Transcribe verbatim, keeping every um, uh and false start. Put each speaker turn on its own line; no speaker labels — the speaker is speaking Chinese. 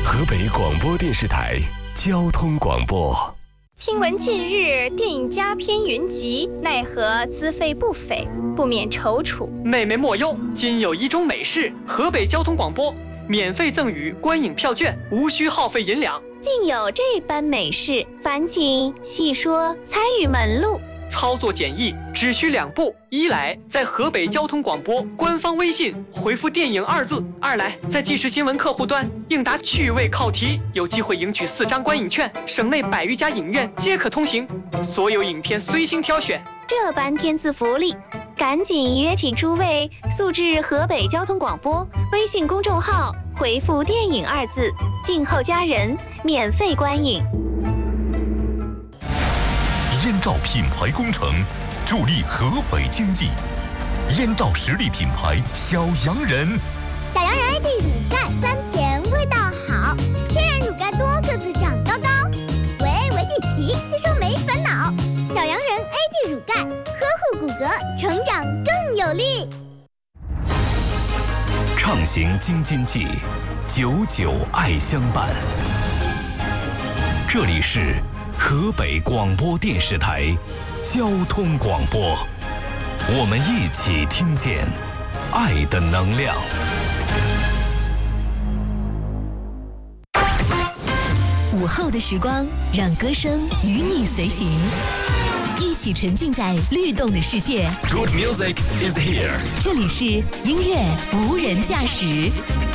河北广播电视台交通广播。
听闻近日电影佳片云集，奈何资费不菲，不免踌躇。
妹妹莫忧，今有一种美事，河北交通广播免费赠予观影票券，无需耗费银两。
竟有这般美事，烦请细说参与门路。
操作简易，只需两步：一来在河北交通广播官方微信回复电影二字；二来在即时新闻客户端应答趣味考题，有机会赢取四张观影券，省内百余家影院皆可通行，所有影片随心挑选。
这般天赐福利，赶紧约请诸位速至河北交通广播微信公众号回复电影二字，静候佳人，免费观影。
燕赵品牌工程助力河北经济，燕赵实力品牌小洋人。
小洋人 A D 乳钙酸甜味道好，天然乳钙多，个子长高高，维维地奇吸收没烦恼。小洋人 A D 乳钙呵护骨骼，成长更有力。
畅行京津冀，久久爱相伴。这里是河北广播电视台交通广播，我们一起听见爱的能量。
午后的时光，让歌声与你随行，一起沉浸在律动的世界。
Good music is here。
这里是音乐无人驾驶。